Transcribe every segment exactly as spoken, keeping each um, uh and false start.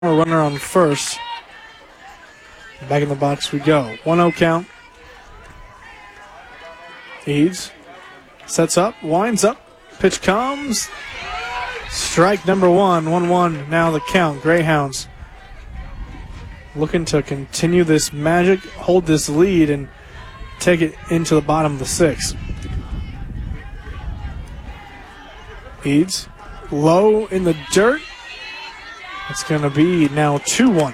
runner on first. Back in the box we go. one oh count. Eads sets up, winds up, pitch comes. Strike number one, one one now the count. Greyhounds looking to continue this magic, hold this lead, and take it into the bottom of the sixth. Eads low in the dirt. It's going to be now two one.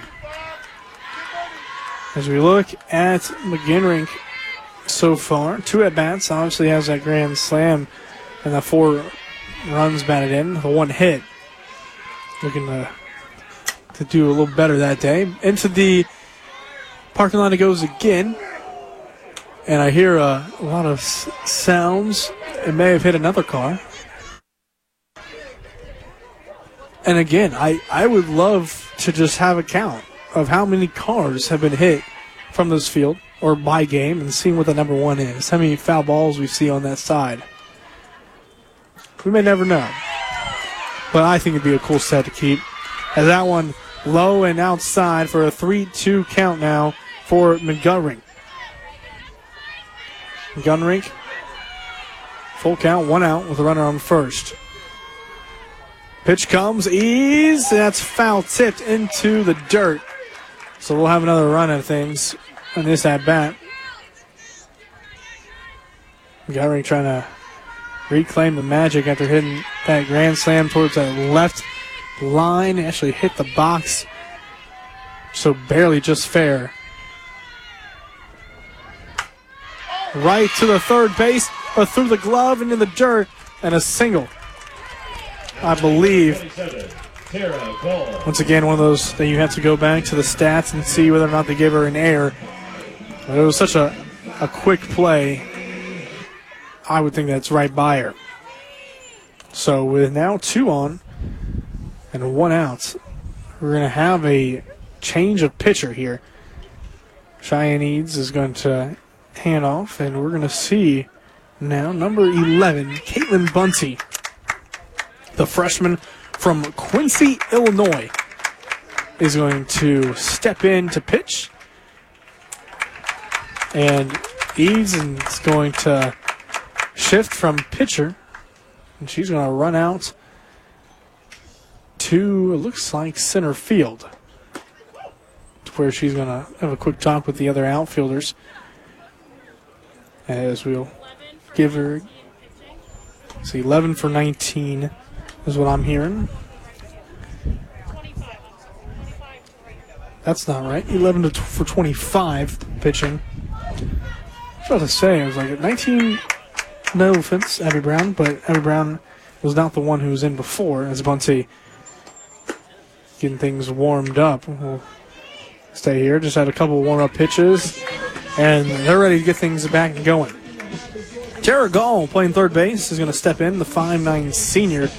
As we look at McGinrink so far, two at-bats, obviously has that grand slam and the four runs batted in, the one hit. Looking to, to do a little better that day. Into the parking lot it goes again. And I hear a, a lot of s- sounds. It may have hit another car. And again, I, I would love to just have a count of how many cars have been hit from this field or by game and seeing what the number one is. How many foul balls we see on that side. We may never know. But I think it'd be a cool set to keep. As that one low and outside for a three two count now for McGinrink. McGinrink, full count, one out with a runner on first. Pitch comes, ease, that's foul tipped into the dirt. So we'll have another run at things on this at-bat. McGinrink trying to reclaim the magic after hitting that grand slam towards that left line. Actually hit the box, so barely just fair. Right to the third base, but through the glove into the dirt, and a single. I believe, once again, one of those that you have to go back to the stats and see whether or not they gave her an error. But it was such a, a quick play, I would think that's right by her. So with now two on and one out, we're going to have a change of pitcher here. Cheyenne Eads is going to hand off, and we're going to see now number eleven, Caitlin Bunty, the freshman from Quincy, Illinois, is going to step in to pitch. And Eads is going to shift from pitcher, and she's going to run out to, it looks like, center field, where she's going to have a quick talk with the other outfielders, as we'll give her, see, eleven for nineteen is what I'm hearing. That's not right. eleven to t- for twenty-five pitching. I was about to say, I was like, nineteen, no offense, Abby Brown, but Abby Brown was not the one who was in before, as Bunty getting things warmed up. We'll stay here. Just had a couple warm-up pitches, and they're ready to get things back and going. Tara Gall playing third base is going to step in, the five nine senior.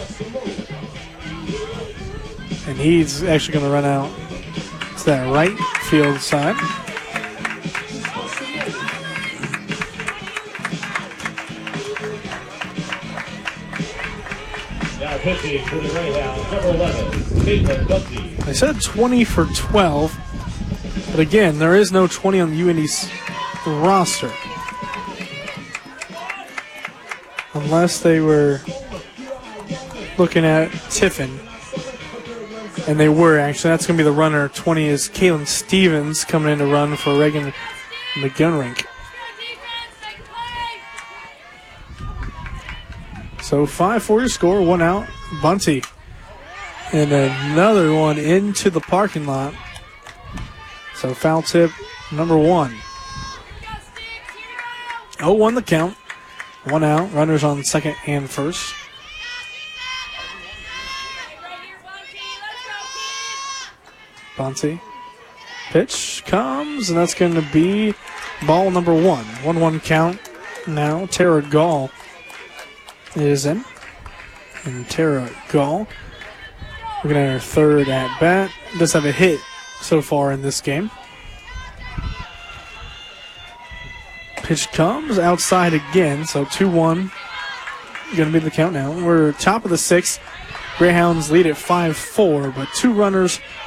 And he's actually going to run out to that right field side. Now pitching for the Greyhounds, number eleven, Caitlin Bunty. I said twenty for twelve, but again, there is no twenty on the U N D's roster. Unless they were looking at Tiffin. And they were, actually. That's going to be the runner. twenty is Kaylin Stevens coming in to run for Reagan McGinrink. So five four your score, one out. Bunty. And another one into the parking lot. So foul tip number one. oh one the count. One out. Runners on second and first. Bunty. Pitch comes, and that's going to be ball number one. one one count now. Tara Gall is in. And Tara Gall, looking at her third at bat, does have a hit so far in this game. Pitch comes outside again, so two one. Going to be the count now. We're top of the sixth. Greyhounds lead at five four, but two runners